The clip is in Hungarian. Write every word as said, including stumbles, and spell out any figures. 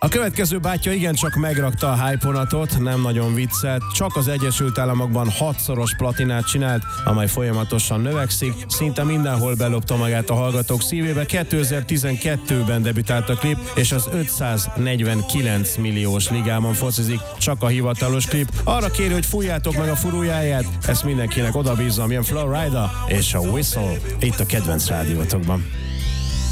A következő bátyja igencsak megrakta a hype-vonatot, nem nagyon viccelt, csak az Egyesült Államokban hatszoros platinát csinált, amely folyamatosan növekszik, szinte mindenhol belopta magát a hallgatók szívébe. kétezer-tizenkettőben debütált a klip, és az ötszáznegyvenkilenc milliós ligában focizik, csak a hivatalos klip. Arra kéri, hogy fújjátok meg a furujáját, ezt mindenkinek odabízzam, jön Flowrider és a Whistle, itt a kedvenc rádiótokban.